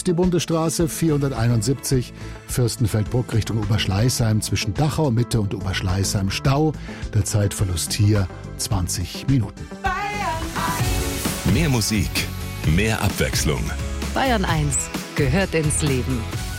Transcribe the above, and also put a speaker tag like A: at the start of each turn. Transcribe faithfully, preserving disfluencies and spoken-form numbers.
A: und die Bundesstraße vierhunderteinundsiebzig Fürstenfeldbruck Richtung Oberschleißheim zwischen Dachau Mitte und Oberschleißheim Stau. Der Zeitverlust hier zwanzig Minuten.
B: Mehr Musik, mehr Abwechslung.
C: Bayern eins gehört ins Leben.